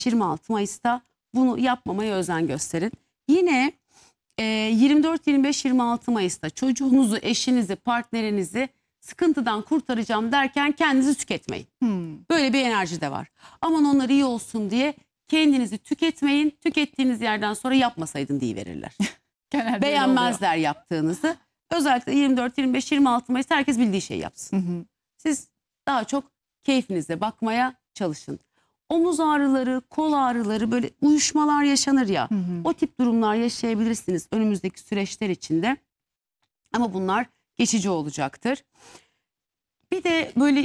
26 Mayıs'ta bunu yapmamaya özen gösterin. Yine 24, 25, 26 Mayıs'ta çocuğunuzu, eşinizi, partnerinizi sıkıntıdan kurtaracağım derken kendinizi tüketmeyin. Böyle bir enerji de var. Aman onlar iyi olsun diye kendinizi tüketmeyin. Tükettiğiniz yerden sonra yapmasaydın diyiverirler. Beğenmezler yaptığınızı. Özellikle 24, 25, 26 Mayıs herkes bildiği şeyi yapsın. Siz daha çok keyfinize bakmaya çalışın. Omuz ağrıları, kol ağrıları, böyle uyuşmalar yaşanır ya. O tip durumlar yaşayabilirsiniz önümüzdeki süreçler içinde. Ama bunlar geçici olacaktır. Bir de böyle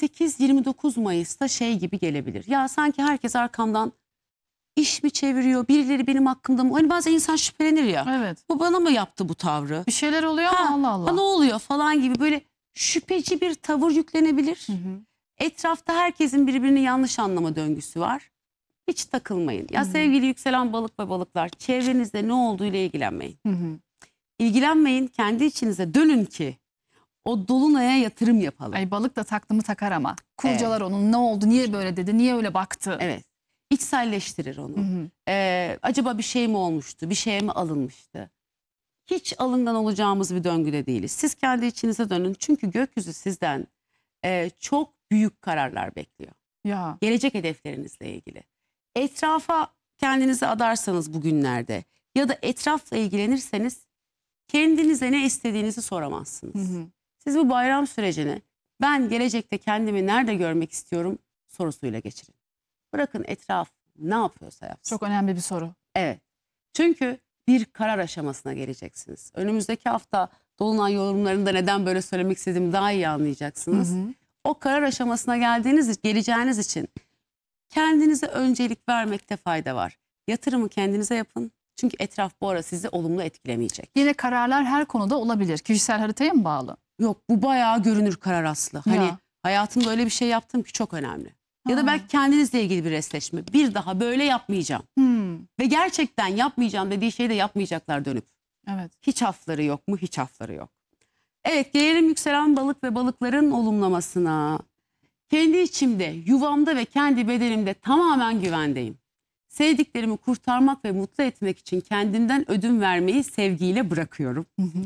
28-29 Mayıs'ta şey gibi gelebilir. Ya sanki herkes arkamdan iş mi çeviriyor? Birileri benim hakkımda mı? Hani bazen insan şüphelenir ya. Evet. Bu bana mı yaptı bu tavrı? Bir şeyler oluyor ama Allah Allah. Ne oluyor falan gibi böyle şüpheci bir tavır yüklenebilir. Etrafta herkesin birbirini yanlış anlama döngüsü var. Hiç takılmayın. Ya sevgili yükselen balık ve balıklar, çevrenizde ne olduğuyla ilgilenmeyin. İlgilenmeyin, kendi içinize dönün ki o dolunaya yatırım yapalım. Ay, balık da taktımı takar ama. Kurcalar onun, ne oldu, niye böyle dedi, niye öyle baktı. Evet. İçselleştirir onu. Acaba bir şey mi olmuştu, bir şeye mi alınmıştı? Hiç alıngan olacağımız bir döngüde değiliz. Siz kendi içinize dönün. Çünkü gökyüzü sizden çok büyük kararlar bekliyor. Ya. Gelecek hedeflerinizle ilgili. Etrafa kendinizi adarsanız bugünlerde ya da etrafla ilgilenirseniz kendinize ne istediğinizi soramazsınız. Siz bu bayram sürecini ben gelecekte kendimi nerede görmek istiyorum sorusuyla geçirin. Bırakın etraf ne yapıyorsa yapsın. Çok önemli bir soru. Evet. Çünkü bir karar aşamasına geleceksiniz. Önümüzdeki hafta Dolunay yorumlarında neden böyle söylemek istediğimi daha iyi anlayacaksınız. O karar aşamasına geleceğiniz için kendinize öncelik vermekte fayda var. Yatırımı kendinize yapın. Çünkü etraf bu ara sizi olumlu etkilemeyecek. Yine kararlar her konuda olabilir. Kişisel haritaya mı bağlı? Yok, bu bayağı görünür karar Aslı. Hani hayatımda öyle bir şey yaptım ki çok önemli. Ya da belki kendinizle ilgili bir resleşme. Bir daha böyle yapmayacağım. Ve gerçekten yapmayacağım dediği şeyi de yapmayacaklar dönüp. Evet. Hiç hafları yok mu? Hiç hafları yok. Evet, gelelim yükselen balık ve balıkların olumlamasına. Kendi içimde, yuvamda ve kendi bedenimde tamamen güvendeyim. Sevdiklerimi kurtarmak ve mutlu etmek için kendimden ödün vermeyi sevgiyle bırakıyorum.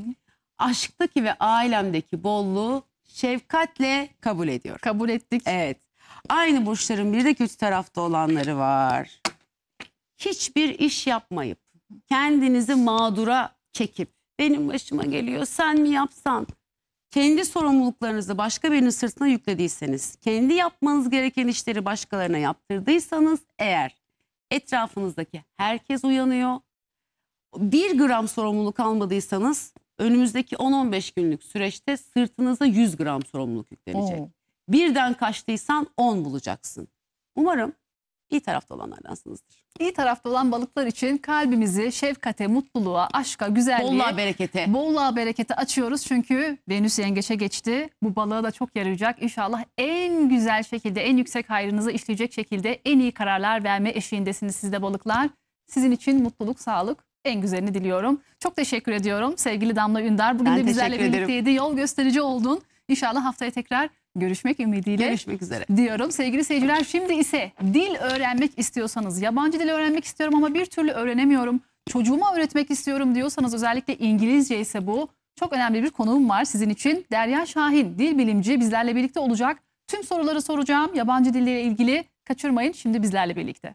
Aşktaki ve ailemdeki bolluğu şefkatle kabul ediyorum. Kabul ettik. Evet. Aynı burçların bir de kötü tarafta olanları var. Hiçbir iş yapmayıp kendinizi mağdura çekip benim başıma geliyor sen mi yapsan, kendi sorumluluklarınızı başka birinin sırtına yüklediyseniz, kendi yapmanız gereken işleri başkalarına yaptırdıysanız eğer, etrafınızdaki herkes uyanıyor. 1 gram sorumluluk almadıysanız önümüzdeki 10-15 günlük süreçte sırtınıza 100 gram sorumluluk yüklenecek. Birden kaçtıysan 10 bulacaksın. Umarım iyi tarafta olanlardansınızdır. İyi tarafta olan balıklar için kalbimizi şefkate, mutluluğa, aşka, güzelliğe, bolluğa, berekete açıyoruz. Çünkü Venüs yengeçe geçti. Bu balığa da çok yarayacak. İnşallah en güzel şekilde, en yüksek hayrınızı işleyecek şekilde en iyi kararlar verme eşiğindesiniz siz de balıklar. Sizin için mutluluk, sağlık, en güzelini diliyorum. Çok teşekkür ediyorum sevgili Damla Ünder. Bugün de bizlerle birlikteydi. Yol gösterici oldun. İnşallah haftaya tekrar görüşmek ümidiyle. Görüşmek üzere diyorum. Sevgili seyirciler, şimdi ise dil öğrenmek istiyorsanız, yabancı dil öğrenmek istiyorum ama bir türlü öğrenemiyorum, çocuğuma öğretmek istiyorum diyorsanız, özellikle İngilizce ise bu, çok önemli bir konuğum var sizin için. Derya Şahin, dil bilimci, bizlerle birlikte olacak. Tüm soruları soracağım yabancı dilleriyle ilgili. Kaçırmayın, şimdi bizlerle birlikte.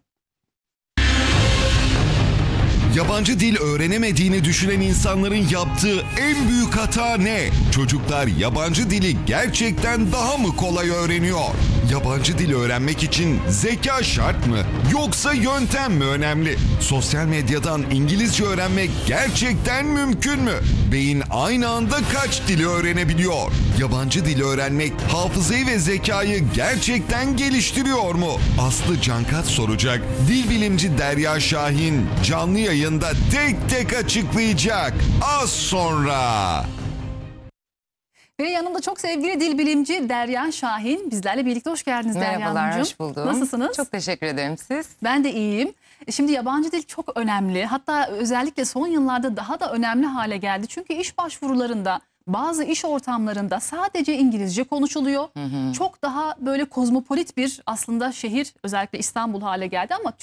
Yabancı dil öğrenemediğini düşünen insanların yaptığı en büyük hata ne? Çocuklar yabancı dili gerçekten daha mı kolay öğreniyor? Yabancı dil öğrenmek için zeka şart mı? Yoksa yöntem mi önemli? Sosyal medyadan İngilizce öğrenmek gerçekten mümkün mü? Beyin aynı anda kaç dili öğrenebiliyor? Yabancı dil öğrenmek hafızayı ve zekayı gerçekten geliştiriyor mu? Aslı Cankat soracak. Dil bilimci Derya Şahin canlı yayında tek tek açıklayacak. Az sonra. Ve yanımda çok sevgili dil bilimci Derya Şahin bizlerle birlikte. Hoş geldiniz Derya Hanımcığım. Merhabalar, hoş buldum. Nasılsınız? Çok teşekkür ederim, siz? Ben de iyiyim. Şimdi yabancı dil çok önemli. Hatta özellikle son yıllarda daha da önemli hale geldi. Çünkü iş başvurularında, bazı iş ortamlarında sadece İngilizce konuşuluyor. Çok daha böyle kozmopolit bir aslında şehir, özellikle İstanbul hale geldi ama